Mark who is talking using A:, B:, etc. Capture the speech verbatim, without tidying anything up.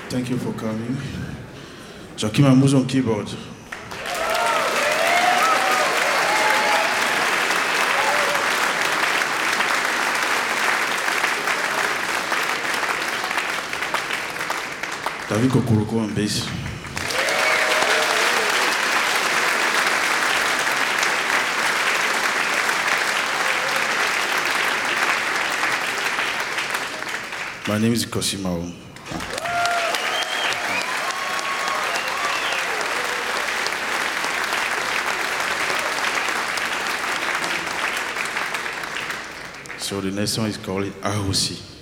A: Thank you for coming. Joachim Amouze on keyboard. David Kokoroko on bass. My name is Kosimao. So the next one is called Ahosi.